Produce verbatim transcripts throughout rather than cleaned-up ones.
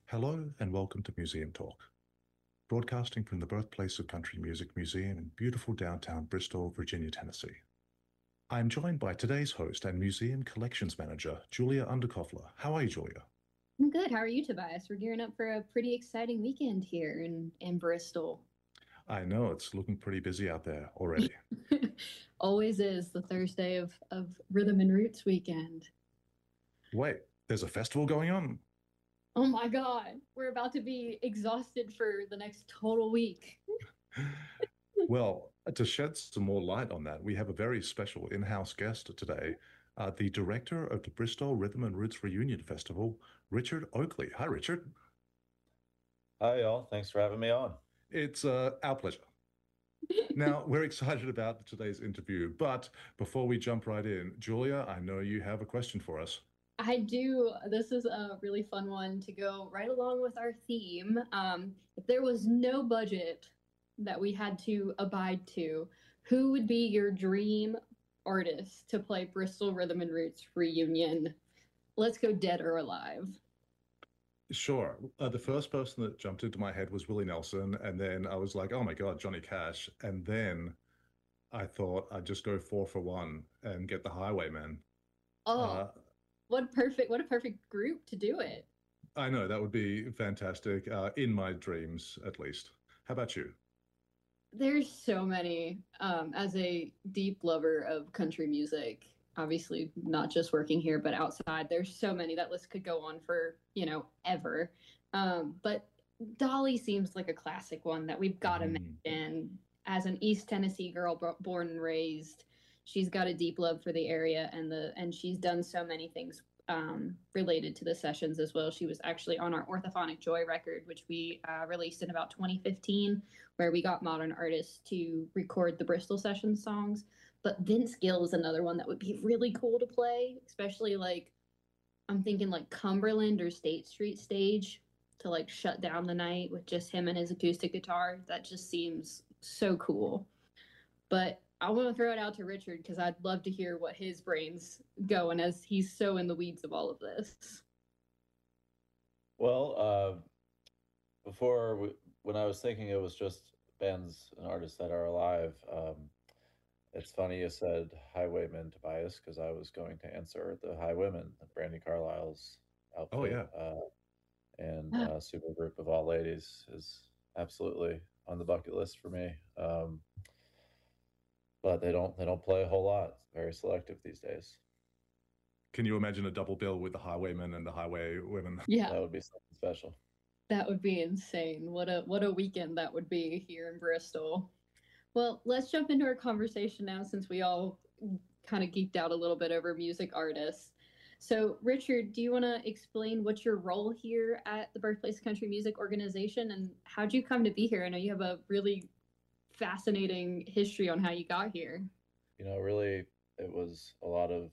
Hello and welcome to Museum Talk, broadcasting from the birthplace of country music museum in beautiful downtown Bristol, Virginia, Tennessee. I am joined by today's host and museum collections manager, Julia Underkoffler. How are you, Julia? I'm good. How are you, Tobias? We're gearing up for a pretty exciting weekend here in, in Bristol. I know it's looking pretty busy out there already. Always is the Thursday of, of Rhythm and Roots weekend. Wait, there's a festival going on? Oh my God, we're about to be exhausted for the next total week. Well, to shed some more light on that, we have a very special in-house guest today, uh, the director of the Bristol Rhythm and Roots Reunion Festival, Richard Oakley. Hi, Richard. Hi, y'all. Thanks for having me on. It's uh, our pleasure. Now, we're excited about today's interview, but before we jump right in, Julia, I know you have a question for us. I do. This is a really fun one to go right along with our theme. Um, if there was no budget that we had to abide to, who would be your dream artist to play Bristol Rhythm and Roots reunion? Let's go dead or alive. Sure. Uh, the first person that jumped into my head was Willie Nelson, and then I was like, oh my God, Johnny Cash. And then I thought I'd just go four for one and get the Highwaymen. Oh, Uh, what perfect, what a perfect group to do it. I know that would be fantastic, uh, in my dreams, at least. How about you? There's so many. Um, as a deep lover of country music, obviously not just working here, but outside, there's so many. That list could go on for, you know, ever. Um, but Dolly seems like a classic one that we've got to Mhm. mention. As an East Tennessee girl b born and raised, she's got a deep love for the area and the and she's done so many things um, related to the sessions as well. She was actually on our Orthophonic Joy record, which we uh, released in about twenty fifteen, where we got modern artists to record the Bristol Sessions songs. But Vince Gill is another one that would be really cool to play, especially like I'm thinking like Cumberland or State Street stage to like shut down the night with just him and his acoustic guitar. That just seems so cool. But I want to throw it out to Richard because I'd love to hear what his brain's going as he's so in the weeds of all of this. Well, uh, before we, when I was thinking it was just bands and artists that are alive, um, it's funny you said Highwaymen Tobias because I was going to answer the Highwomen, Brandy Carlisle's Oh, outfit, yeah. uh, and uh, Supergroup of All Ladies is absolutely on the bucket list for me. Um, but they don't they don't play a whole lot. It's very selective these days. Can you imagine a double bill with the Highwaymen and the Highwaywomen? Yeah, That would be something special. that would be insane. What a what a weekend that would be here in Bristol. Well, let's jump into our conversation now since we all kind of geeked out a little bit over music artists. So, Richard, do you want to explain what's your role here at the Birthplace Country Music Organization and how'd you come to be here? I know you have a really fascinating history on how you got here. You know, really, it was a lot of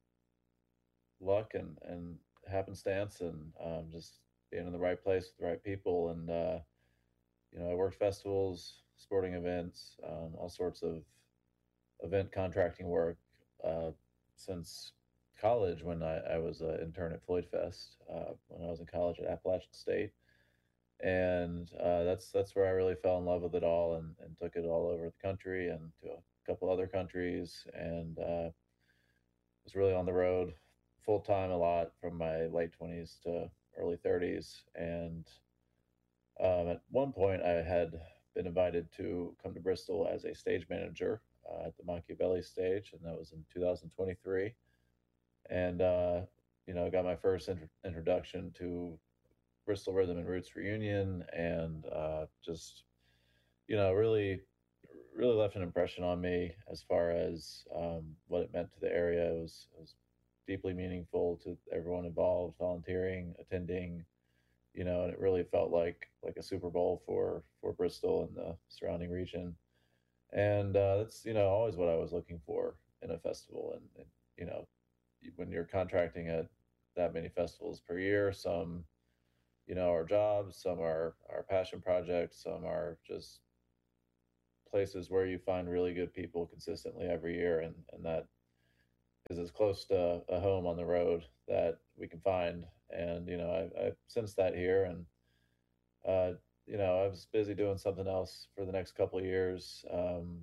luck and and happenstance and um, just being in the right place with the right people. And uh, you know, I worked festivals, sporting events, um, all sorts of event contracting work uh, since college when I, I was an intern at Floyd Fest uh, when I was in college at Appalachian State. And uh, that's that's where I really fell in love with it all and, and took it all over the country and to a couple other countries and uh, was really on the road full time a lot from my late twenties to early thirties. And um, at one point, I had been invited to come to Bristol as a stage manager uh, at the Machiavelli stage, and that was in two thousand twenty-three. And, uh, you know, got my first intro- introduction to Bristol Rhythm and Roots Reunion and uh, just, you know, really really left an impression on me as far as um, what it meant to the area. It was, it was deeply meaningful to everyone involved, volunteering, attending, you know, and it really felt like like a Super Bowl for for Bristol and the surrounding region. And uh, that's you know always what I was looking for in a festival. And, and you know, when you're contracting at that many festivals per year, some you know are jobs, some are are passion projects, some are just places where you find really good people consistently every year, and and that is as close to a home on the road that we can find. And you know, I, I've sensed that here, and uh, you know, I was busy doing something else for the next couple of years um,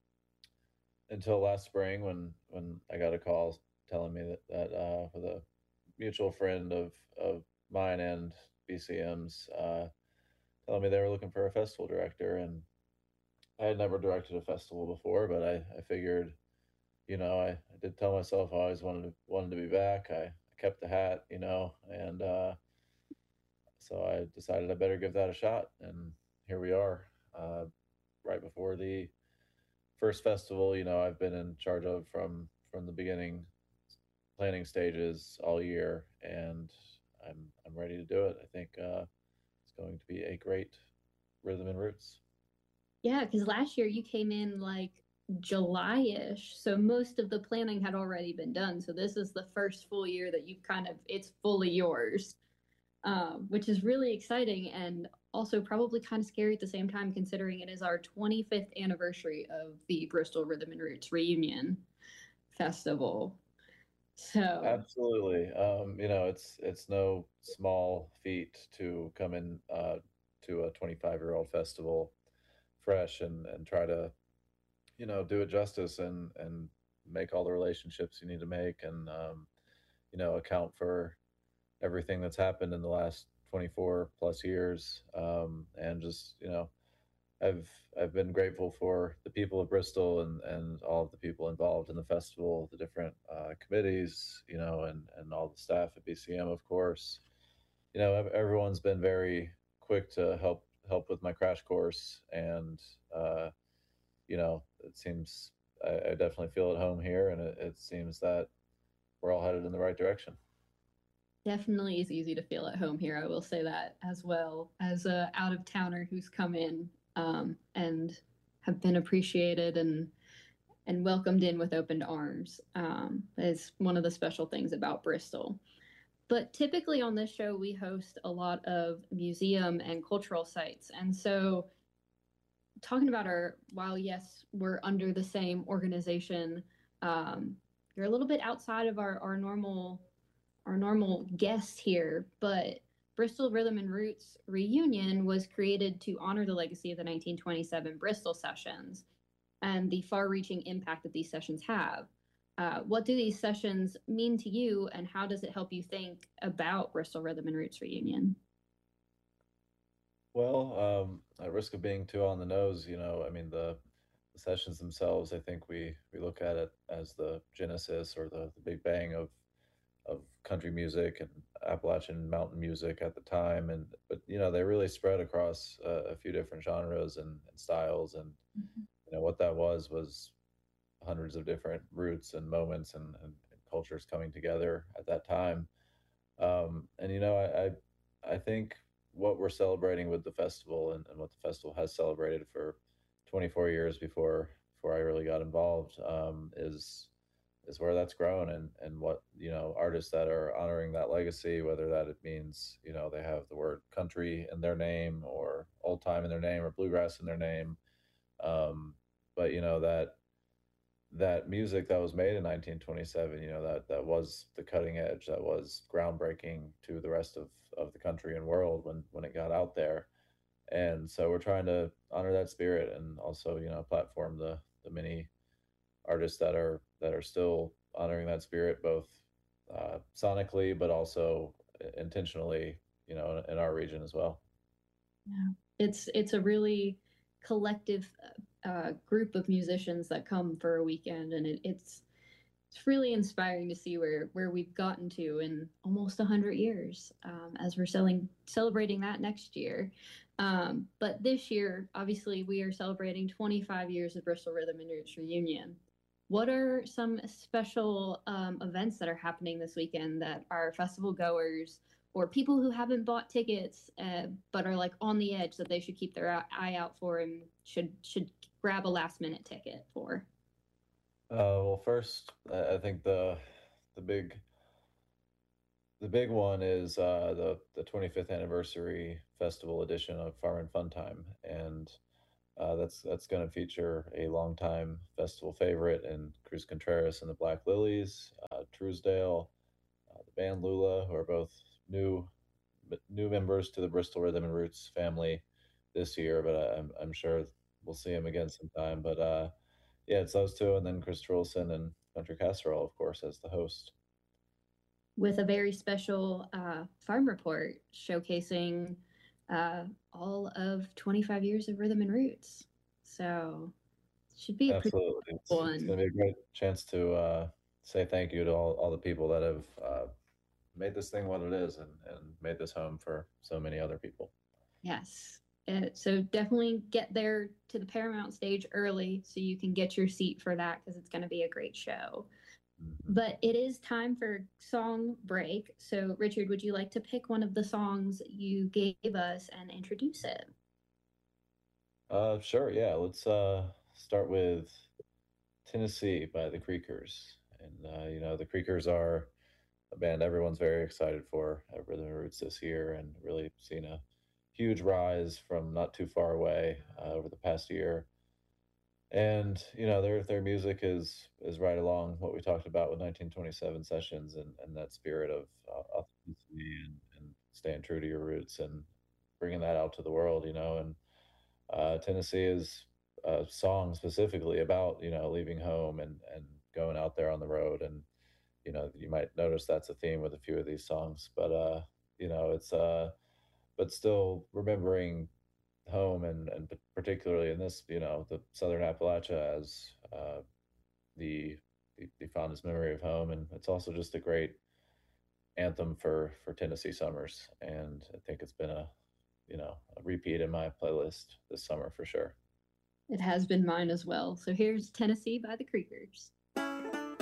until last spring when when I got a call telling me that that uh, with a mutual friend of of mine and B C M's, uh, telling me they were looking for a festival director, and I had never directed a festival before, but I, I figured, you know, I, I did tell myself I always wanted to wanted to be back. I, I kept the hat, you know, and uh, so I decided I better give that a shot, and here we are, uh, right before the first festival. You know, I've been in charge of from from the beginning, planning stages all year, and I'm I'm ready to do it. I think uh, it's going to be a great Rhythm and Roots. Yeah, because last year you came in like July-ish, so most of the planning had already been done. So this is the first full year that you've kind of it's fully yours, um, which is really exciting and also probably kind of scary at the same time, considering it is our twenty-fifth anniversary of the Bristol Rhythm and Roots Reunion Festival. So Absolutely. Um, you know, it's it's no small feat to come in uh, to a twenty-five year old festival fresh and and try to, you know, do it justice and and make all the relationships you need to make, and um, you know, account for everything that's happened in the last twenty-four plus years, um, and just, you know, I've I've been grateful for the people of Bristol and and all of the people involved in the festival, the different uh, committees, you know, and and all the staff at B C M, of course. You know, ev- everyone's been very quick to help help with my crash course, and uh, you know, it seems I, I definitely feel at home here, and it, it seems that we're all headed in the right direction. definitely is easy to feel at home here. I will say that as well as a out of towner who's come in um, and have been appreciated and and welcomed in with open arms. Um, is one of the special things about Bristol. But typically on this show, we host a lot of museum and cultural sites. And so, talking about our, while yes, we're under the same organization, um, you're a little bit outside of our, our normal our normal guest here, but Bristol Rhythm and Roots Reunion was created to honor the legacy of the nineteen twenty-seven Bristol sessions and the far reaching impact that these sessions have. Uh, what do these sessions mean to you, and how does it help you think about Bristol Rhythm and Roots Reunion? Well, um, at risk of being too on the nose, you know, I mean the the sessions themselves, I think we we look at it as the genesis or the, the big bang of of country music and Appalachian mountain music at the time, and but you know they really spread across uh, a few different genres and, and styles, and Mhm. you know what that was was hundreds of different roots and moments and, and, and cultures coming together at that time. Um, and you know, I, I I think what we're celebrating with the festival, and, and what the festival has celebrated for twenty-four years before before I really got involved, um, is is where that's grown, and and what, you know, artists that are honoring that legacy, whether that it means, you know, they have the word country in their name or old time in their name or bluegrass in their name, um, but you know that that music that was made in nineteen twenty-seven, you know, that that was the cutting edge, that was groundbreaking to the rest of of the country and world when when it got out there. And so we're trying to honor that spirit, and also, you know, platform the the many artists that are that are still honoring that spirit, both uh, sonically but also intentionally, you know, in, in our region as well. Yeah. It's it's a really collective uh, group of musicians that come for a weekend, and it, it's it's really inspiring to see where where we've gotten to in almost a hundred years, um, as we're selling celebrating that next year. Um, but this year, obviously, we are celebrating twenty-five years of Bristol Rhythm and Roots Reunion. What are some special um, events that are happening this weekend that our festival goers or people who haven't bought tickets uh, but are like on the edge that they should keep their eye out for and should should grab a last minute ticket for? Uh, well, first, I I think the the big the big one is uh, the the twenty-fifth anniversary festival edition of Farm and Fun Time, and Uh, that's that's going to feature a longtime festival favorite in Cruz Contreras and the Black Lilies, uh, Truesdale, uh, the band Lula, who are both new new members to the Bristol Rhythm and Roots family this year. But I, I'm I'm sure we'll see them again sometime. But uh, yeah, it's those two, and then Christopher Wilson and Country Casserole, of course, as the host. With a very special uh, farm report showcasing uh, all of twenty-five years of Rhythm and Roots. So should be a pretty Absolutely, it's, cool it's one. going to be a great chance to uh, say thank you to all, all the people that have uh, made this thing what it is, and, and made this home for so many other people. Yes. Uh, so definitely get there to the Paramount stage early so you can get your seat for that because it's going to be a great show. Mm-hmm. But it is time for song break. So, Richard, would you like to pick one of the songs you gave us and introduce it? Uh, sure, yeah. Let's uh, start with Tennessee by the Creekers. And, uh, you know, the Creekers are a band everyone's very excited for at Rhythm and Roots this year, and really seen a huge rise from not too far away uh, over the past year. And you know their their music is is right along what we talked about with nineteen twenty-seven sessions, and, and that spirit of uh, authenticity, and, and staying true to your roots and bringing that out to the world. You know, and uh, Tennessee is a song specifically about you know leaving home and and going out there on the road, and you know you might notice that's a theme with a few of these songs, but uh you know it's uh but still remembering home, and and particularly in this, you know, the Southern Appalachia as uh, the, the the fondest memory of home, and it's also just a great anthem for for Tennessee summers, and I think it's been a you know a repeat in my playlist this summer for sure. It has been mine as well. So here's Tennessee by the Creekers.